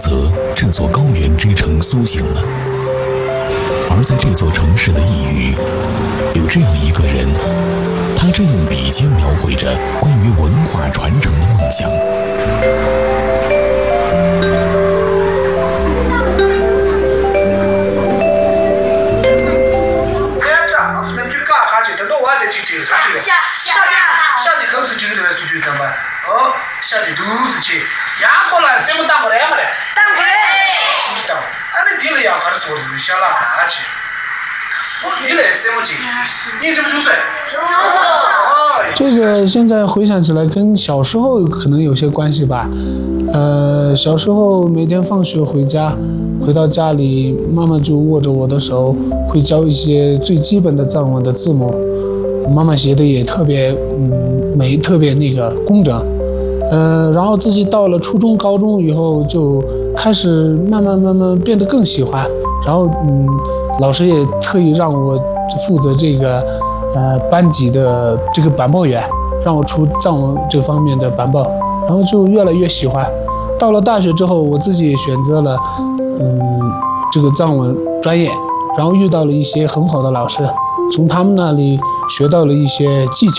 泽这座高原之城苏醒了。而在这座城市的一隅，有这样一个人，他正用笔尖描绘着关于文化传承的梦想。 下的更是经历了出去上班，下的都是去，养过来什么当不来嘛嘞？当不来，不知道，那地里养还是说的是小垃圾。你来什么去？你这么9岁？ 这个现在回想起来，跟小时候可能有些关系吧。小时候每天放学回家，回到家里，妈妈就握着我的手，会教一些最基本的藏文的字母。妈妈写的也特别美，特别那个工整。然后自己到了初中、高中以后，就开始慢慢变得更喜欢。然后老师也特意让我负责这个班级的这个板报员，让我出藏文这方面的板报，然后就越来越喜欢。到了大学之后，我自己也选择了这个藏文专业，然后遇到了一些很好的老师，从他们那里学到了一些技巧。